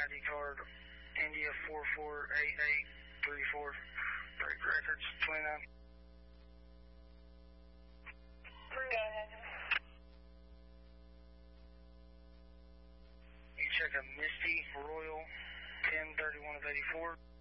ID card India 448834. Break records 29. Go ahead. You check a Misty Royal 1031 of 84.